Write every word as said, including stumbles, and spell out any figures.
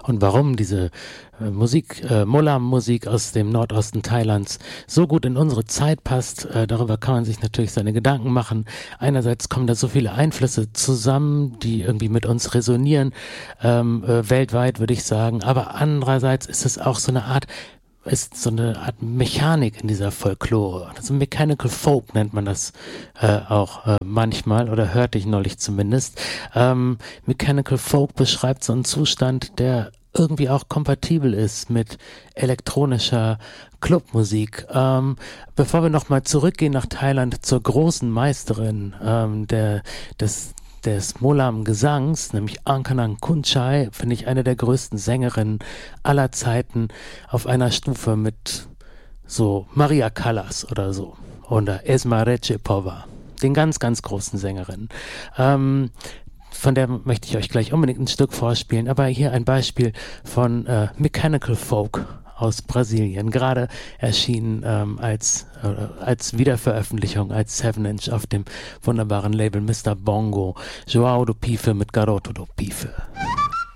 und warum diese äh, Musik, äh, Molam-Musik aus dem Nordosten Thailands so gut in unsere Zeit passt. Äh, darüber kann man sich natürlich seine Gedanken machen. Einerseits kommen da so viele Einflüsse zusammen, die irgendwie mit uns resonieren, ähm, äh, weltweit würde ich sagen, aber andererseits ist es auch so eine Art ist so eine Art Mechanik in dieser Folklore. Also Mechanical Folk nennt man das äh, auch äh, manchmal, oder hörte ich neulich zumindest. Ähm, Mechanical Folk beschreibt so einen Zustand, der irgendwie auch kompatibel ist mit elektronischer Clubmusik. Ähm, bevor wir nochmal zurückgehen nach Thailand zur großen Meisterin ähm, der, des des Molam-Gesangs, nämlich Angkanang Kunchai, finde ich eine der größten Sängerinnen aller Zeiten, auf einer Stufe mit so Maria Callas oder so oder Esma Recipova, den ganz, ganz großen Sängerinnen. Ähm, von der möchte ich euch gleich unbedingt ein Stück vorspielen, aber hier ein Beispiel von äh, Mechanical Folk aus Brasilien, gerade erschienen ähm, als, äh, als Wiederveröffentlichung, als Seven Inch auf dem wunderbaren Label Mister Bongo, João do Pife mit Garoto do Pife.